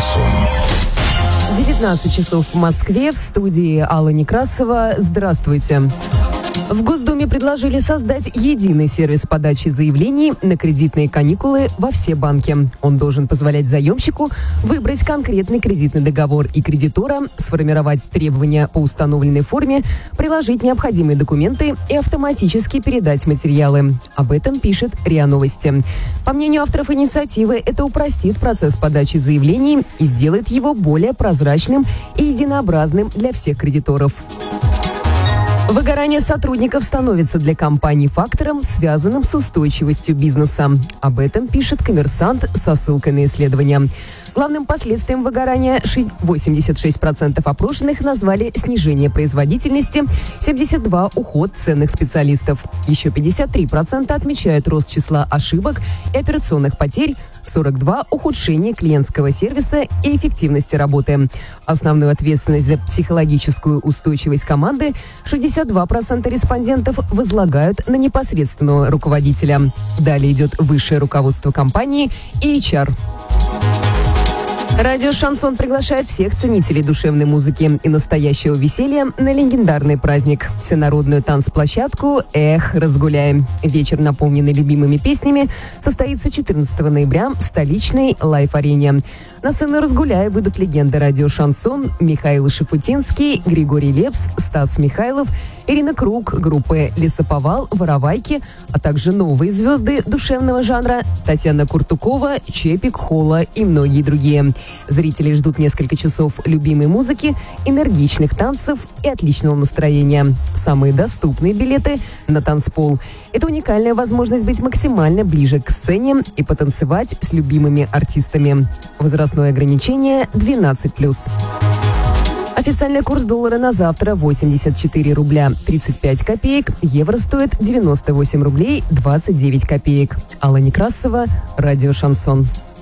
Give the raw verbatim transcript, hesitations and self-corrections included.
Шансон. девятнадцать часов в Москве. В студии Алла Некрасова. Здравствуйте. В Госдуме предложили создать единый сервис подачи заявлений на кредитные каникулы во все банки. Он должен позволять заемщику выбрать конкретный кредитный договор и кредитора, сформировать требования по установленной форме, приложить необходимые документы и автоматически передать материалы. Об этом пишет РИА Новости. По мнению авторов инициативы, это упростит процесс подачи заявлений и сделает его более прозрачным и единообразным для всех кредиторов. Выгорание сотрудников становится для компаний фактором, связанным с устойчивостью бизнеса. Об этом пишет «Коммерсант» со ссылкой на исследования. Главным последствием выгорания восемьдесят шесть процентов опрошенных назвали снижение производительности, семьдесят два процента уход ценных специалистов. Еще пятьдесят три процента отмечают рост числа ошибок и операционных потерь, сорок два процента ухудшение клиентского сервиса и эффективности работы. Основную ответственность за психологическую устойчивость команды шестьдесят два процента респондентов возлагают на непосредственного руководителя. Далее идет высшее руководство компании и эйч ар. Радио «Шансон» приглашает всех ценителей душевной музыки и настоящего веселья на легендарный праздник – всенародную танцплощадку «Эх, разгуляем». Вечер, наполненный любимыми песнями, состоится четырнадцатого ноября в столичной лайф-арене. На сцену «Разгуляй» выйдут легенды радио «Шансон» Михаил Шафутинский, Григорий Лепс, Стас Михайлов, Ирина Круг, группы «Лесоповал», «Воровайки», а также новые звезды душевного жанра Татьяна Куртукова, Чепик, Холла и многие другие. Зрители ждут несколько часов любимой музыки, энергичных танцев и отличного настроения. Самые доступные билеты на танцпол. Это уникальная возможность быть максимально ближе к сцене и потанцевать с любимыми артистами. Возрастное ограничение двенадцать плюс. Официальный курс доллара на завтра восемьдесят четыре рубля тридцать пять копеек. Евро стоит девяносто восемь рублей двадцать девять копеек. Алла Некрасова, радио «Шансон».